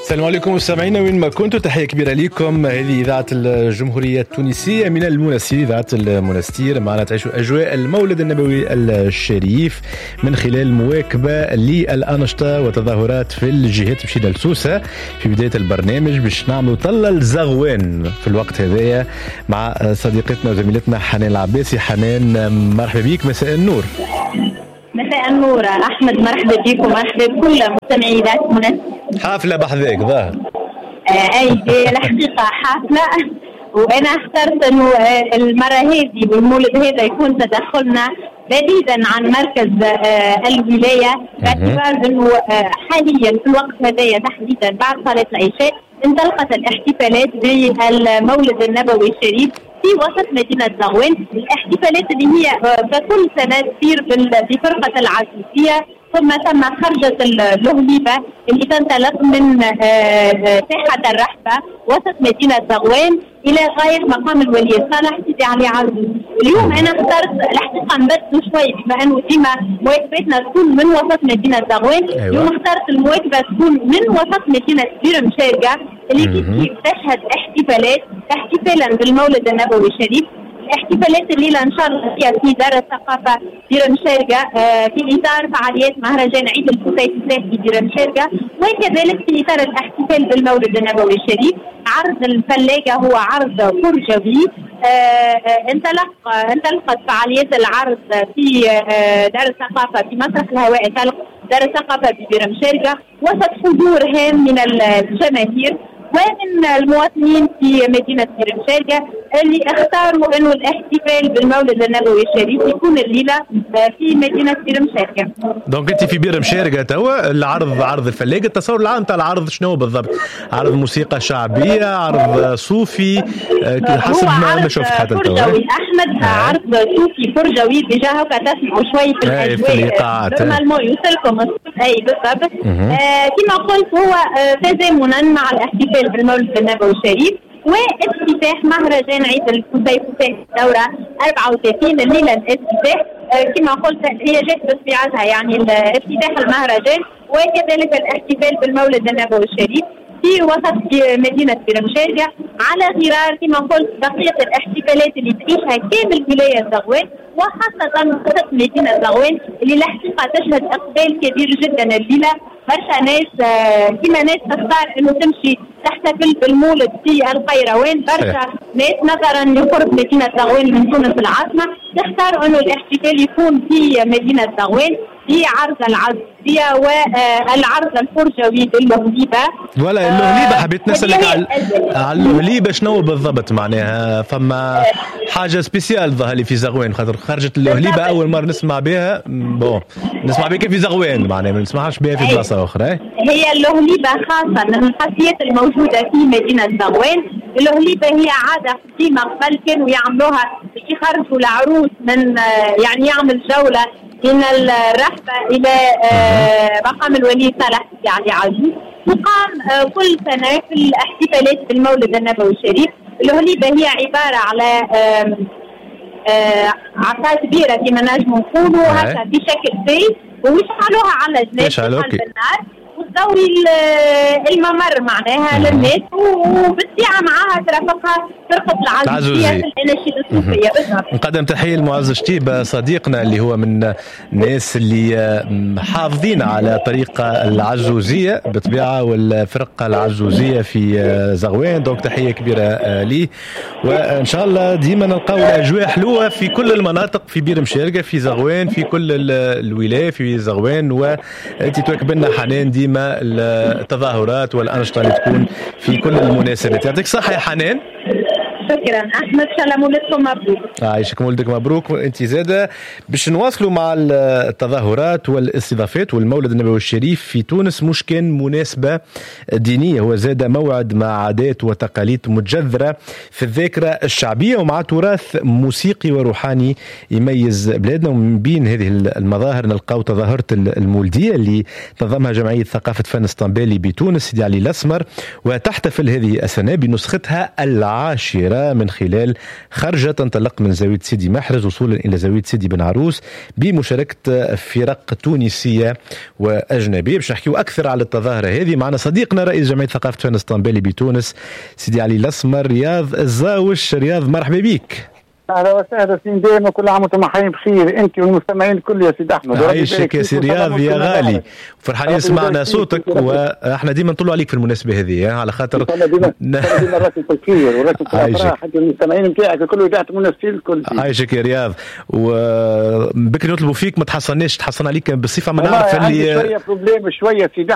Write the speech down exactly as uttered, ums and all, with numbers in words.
السلام عليكم مستمعينا وين ما كنتوا، تحية كبيرة لكم. هذه إذاعة الجمهورية التونسية من المنستير، إذاعة المنستير. معنا تعيشوا أجواء المولد النبوي الشريف من خلال مواكبة للأنشطة وتظاهرات في الجهات. مشينا لسوسة في بداية البرنامج باش نعملوا طلة الزغوان في الوقت هذايا مع صديقتنا وزميلتنا حنان العباسي. حنان مرحبا بيك، مساء النور. مساء النور أحمد، مرحبا بكم ومرحبا بكل مستمعي إذاعة المنستير. حافلة بحذاك ظاهر. آه أي الحقيقة حافلة، وأنا اخترت إنه المرة هذه بالمولد هذا يكون تدخلنا بعيدا عن مركز آه الولاية، باعتبار إنه آه حاليا في الوقت هذايا تحديدا بعد صلاة العشاء انطلقت الاحتفالات بالمولد النبوي الشريف في وسط مدينة زغوان. الاحتفالات اللي هي كل سنة تصير بفرقة العزيزية، ثم ثم خرجت اللهليبة اللي تنطلق من ساحة الرحبة وسط مدينة زغوان إلى غاية مقام الولي صالح سيدي علي عزيز. اليوم أنا اخترت الحقيقة نبدو شوي بما أنه ديما مواكبتنا تكون من وسط مدينة زغوان. أيوة. اليوم اخترت المواكبة تكون من وسط مدينة بير مشارقة اللي فيه تشهد احتفالات احتفالا بالمولد النبوي الشريف. الاحتفالات الليلة إن شاء الله فيها في دار الثقافة بير مشارقة في إطار فعاليات مهرجان عيد الفسيفساء في بير مشارقة، وكذلك في إطار الاحتفال بالمولد النبوي الشريف عرض الفلاقة هو عرض فرجوي. انطلق انطلقت فعاليات العرض في دار الثقافة في مسرح الهواء، انطلق دار الثقافة في بير مشارقة وسط حضور هام من الجماهير ومن المواطنين في مدينة بير مشارقة اللي اختاروا انه الاحتفال بالمولد النبوي الشريف يكون الليلة في مدينة بير مشارقة. دونك انت في بير مشارقة توا العرض عرض الفلاقة. التصور العام تاع العرض شنو بالضبط؟ عرض موسيقى شعبية، عرض صوفي، حسب ما شفت حتى توا. احمد آه. عرض صوفي فرجوي ديجا هكا تسمعوا شوي في الاجواء نورمالمون يوصلكم اي بالضبط. آه كما قلت هو آه تزامنا مع الاحتفال بالمولد النبوي الشريف وافتتاح مهرجان عيد الفسيفساء الدورة أربعة وثلاثين. الليلة الافتتاح آه كما قلت هي جت بطبيعتها، يعني افتتاح المهرجان وكذلك الاحتفال بالمولد النبوي الشريف في وسط مدينة بير مشارقة على غرار كما قلت بقية الاحتفالات اللي تعيشها كامل ولاية زغوان، وخاصة وسط مدينة زغوان اللي الحقيقة تشهد إقبال كبير جدا الليلة. برشا ناس كما ناس تختار انه تمشي تحتفل بالمولد في القيروان، برشا ناس نظرا لقرب مدينة زغوان من تونس العاصمة تختار انه الاحتفال يكون في مدينة زغوان في عرض العزيزية والعرض الفرجوي للهليبة. ولا اللهليبة حبيت نسألك على اللهليبة شنو بالضبط معناها؟ فما حاجة سبيسيال ظهر لي في زغوان خاطر خرجت اللهليبة أول مرة نسمع بها. بون نسمع بها في زغوان معناها ما نسمعهاش بها في بلاصة أخرى. هي اللهليبة خاصة من الخاصيات الموجودة في مدينة زغوان. اللهليبة هي عادة قديمة قبل كانوا يعملوها يخرجوا العروس من يعني يعمل جولة من الرحبة إلى مقام الولي صالح سيدي علي عزيز. تقام كل سنة في الاحتفالات بالمولد النبوي الشريف. اللهليبة هي عبارة على عصا كبيرة كما نجم نقولوا هكا بشكل بيت ويشعلوها على جناب النار وتضوي الممر معناها للناس، وبالطبيعة معاها ترافقها فرقة العزيزية في الأناشيد الصوفية. بالضبط. نقدم تحية لمعز شتيب صديقنا اللي هو من الناس اللي حافظين على طريقة العزوزية بالطبيعة والفرقة العزوزية في زغوان. دونك تحية كبيرة لي، وإن شاء الله ديما نلقاو الأجواء حلوة في كل المناطق، في بير مشارقة، في زغوان، في كل الولاية في زغوان. وأنت تواكب لنا حنان ديما التظاهرات والأنشطة اللي تكون في كل المناسبات. يعطيك صحة يا حنان. شكرا احمد، ان شاء الله مولدكم مبروك. عايشك مولدك مبروك. وانت زاده باش نواصلوا مع التظاهرات والاستضافات. والمولد النبوي الشريف في تونس مش كان مناسبه دينيه، هو زاده موعد مع عادات وتقاليد متجذره في الذاكره الشعبيه ومع تراث موسيقي وروحاني يميز بلادنا. ومن بين هذه المظاهر نلقاو تظاهره المولديه اللي تنظمها جمعيه ثقافه فن اسطنبالي بتونس سيدي علي الاسمر، وتحتفل هذه السنه بنسختها العاشره العقبة من خلال خرجة تنطلق من زاوية سيدي محرز وصولا إلى زاوية سيدي بن عروس بمشاركة فرق تونسية وأجنبية. باش نحكيو أكثر على التظاهرة هذه معنا صديقنا رئيس جمعية ثقافة فن اسطنبولي بتونس سيدي علي الأسمر. رياض الزاوش، رياض مرحبا بك. اهلا وسهلا سيدي ديما، كل عام وانتم حيين بخير انت والمستمعين الكل يا سيدي احمد. عايشك يا سي رياض يا غالي، فرحانين سمعنا صوتك واحنا ديما نطلعوا عليك في المناسبه هذه على خاطر ديما ديما راكم في الخير وراكم في الافراح حتى المستمعين نتاعك الكل يدعموا نفسي الكل. عايشك يا رياض، وبكري نطلبوا فيك ما تحصلناش تحصلنا عليك بصفه ما نعرف اللي اللي شويه بروبليم شويه سيدي